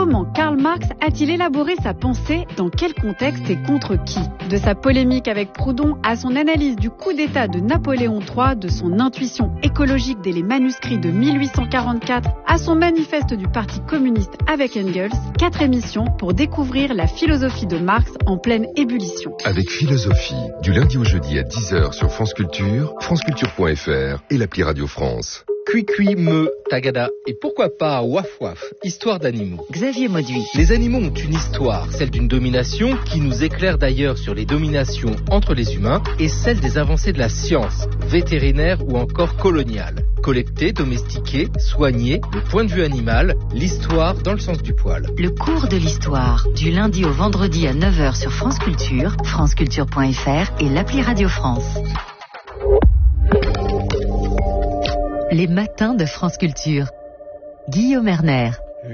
Comment Karl Marx a-t-il élaboré sa pensée, dans quel contexte et contre qui? De sa polémique avec Proudhon à son analyse du coup d'État de Napoléon III, de son intuition écologique dès les manuscrits de 1844 à son manifeste du Parti communiste avec Engels, 4 émissions pour découvrir la philosophie de Marx en pleine ébullition. Avec Philosophie, du lundi au jeudi à 10h sur France Culture, franceculture.fr et l'appli Radio France. Cui-cui, me, tagada, et pourquoi pas waf-waf, histoire d'animaux. Xavier Mauduit. Les animaux ont une histoire, celle d'une domination qui nous éclaire d'ailleurs sur les dominations entre les humains et celle des avancées de la science, vétérinaire ou encore coloniale. Collecter, domestiquer, soigner, le point de vue animal, l'histoire dans le sens du poil. Le cours de l'histoire, du lundi au vendredi à 9h sur France Culture, franceculture.fr et l'appli Radio France. Les matins de France Culture. Guillaume Erner.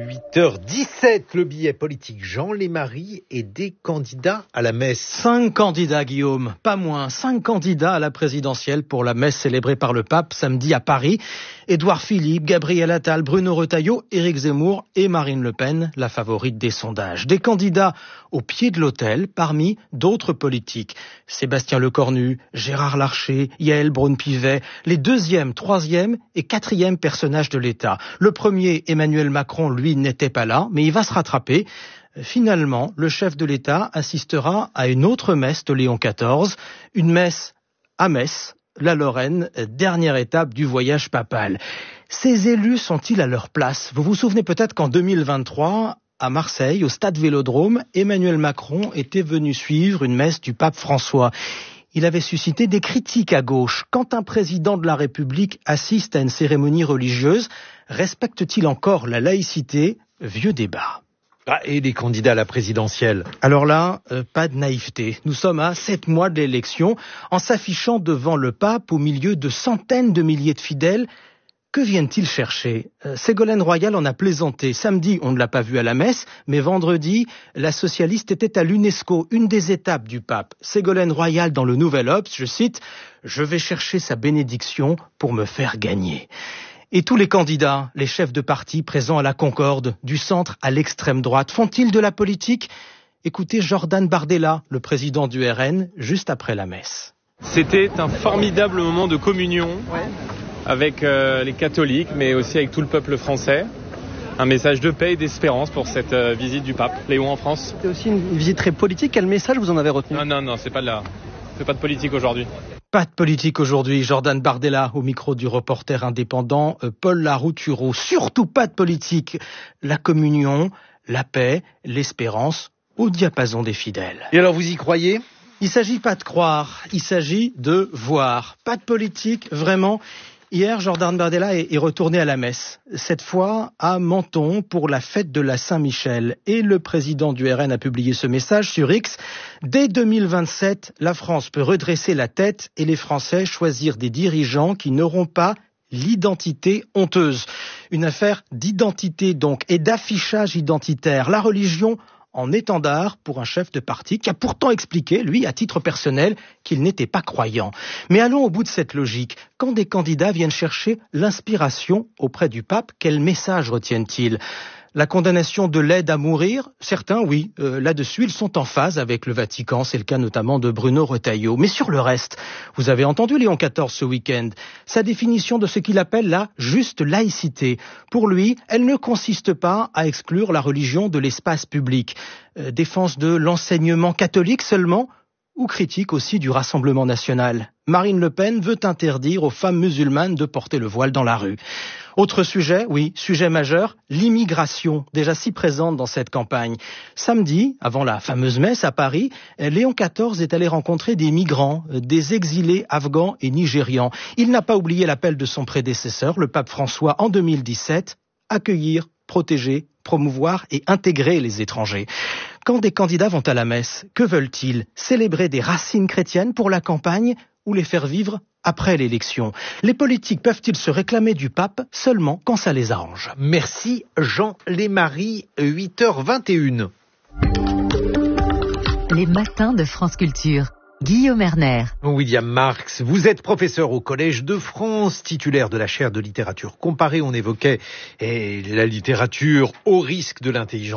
8h17, le billet politique Jean Lémarie et des candidats à la messe. 5 candidats, Guillaume, pas moins. 5 candidats à la présidentielle pour la messe célébrée par le pape samedi à Paris. Édouard Philippe, Gabriel Attal, Bruno Retailleau, Éric Zemmour et Marine Le Pen, la favorite des sondages. Des candidats au pied de l'autel parmi d'autres politiques. Sébastien Lecornu, Gérard Larcher, Yaël Braun-Pivet, les 2e, 3e et 4e personnages de l'État. Le premier, Emmanuel Macron, lui, n'était pas là, mais il va se rattraper. Finalement, le chef de l'État assistera à une autre messe de Léon XIV, une messe à Metz, la Lorraine, dernière étape du voyage papal. Ces élus sont-ils à leur place? Vous vous souvenez peut-être qu'en 2023, à Marseille, au stade Vélodrome, Emmanuel Macron était venu suivre une messe du pape François. Il avait suscité des critiques à gauche. Quand un président de la République assiste à une cérémonie religieuse, respecte-t-il encore la laïcité? Vieux débat. Et les candidats à la présidentielle? Alors là, pas de naïveté. Nous sommes à 7 mois de l'élection. En s'affichant devant le pape au milieu de centaines de milliers de fidèles, que viennent-ils chercher? Ségolène Royal en a plaisanté. Samedi, on ne l'a pas vu à la messe, mais vendredi, la socialiste était à l'UNESCO, une des étapes du pape. Ségolène Royal dans le Nouvel Obs, je cite, « Je vais chercher sa bénédiction pour me faire gagner ». Et tous les candidats, les chefs de parti présents à la Concorde, du centre à l'extrême droite, font-ils de la politique? Écoutez Jordan Bardella, le président du RN, juste après la messe. C'était un formidable moment de communion avec les catholiques, mais aussi avec tout le peuple français. Un message de paix et d'espérance pour cette visite du pape Léon en France. C'est aussi une visite très politique. Quel message vous en avez retenu? Non, c'est pas de politique aujourd'hui. Pas de politique aujourd'hui, Jordan Bardella au micro du reporter indépendant Paul Laroutureau. Surtout pas de politique. La communion, la paix, l'espérance au diapason des fidèles. Et alors vous y croyez? Il s'agit pas de croire, il s'agit de voir. Pas de politique, vraiment. Hier, Jordan Bardella est retourné à la messe, cette fois à Menton pour la fête de la Saint-Michel. Et le président du RN a publié ce message sur X. Dès 2027, la France peut redresser la tête et les Français choisir des dirigeants qui n'auront pas l'identité honteuse. Une affaire d'identité donc et d'affichage identitaire. La religion en étendard pour un chef de parti qui a pourtant expliqué, lui, à titre personnel, qu'il n'était pas croyant. Mais allons au bout de cette logique. Quand des candidats viennent chercher l'inspiration auprès du pape, quel message retiennent-ils? La condamnation de l'aide à mourir? Certains, oui. Là-dessus, ils sont en phase avec le Vatican. C'est le cas notamment de Bruno Retailleau. Mais sur le reste, vous avez entendu Léon XIV ce week-end. Sa définition de ce qu'il appelle la juste laïcité. Pour lui, elle ne consiste pas à exclure la religion de l'espace public. Défense de l'enseignement catholique seulement? Ou critique aussi du Rassemblement national. Marine Le Pen veut interdire aux femmes musulmanes de porter le voile dans la rue. Autre sujet, oui, sujet majeur, l'immigration, déjà si présente dans cette campagne. Samedi, avant la fameuse messe à Paris, Léon XIV est allé rencontrer des migrants, des exilés afghans et nigérians. Il n'a pas oublié l'appel de son prédécesseur, le pape François, en 2017, accueillir, protéger, promouvoir et intégrer les étrangers. Quand des candidats vont à la messe, que veulent-ils? Célébrer des racines chrétiennes pour la campagne ou les faire vivre après l'élection? Les politiques peuvent-ils se réclamer du pape seulement quand ça les arrange? Merci Jean Lémarie, 8h21. Les matins de France Culture. Guillaume Erner. William Marx, vous êtes professeur au Collège de France, titulaire de la chaire de littérature comparée. On évoquait la littérature au risque de l'intelligence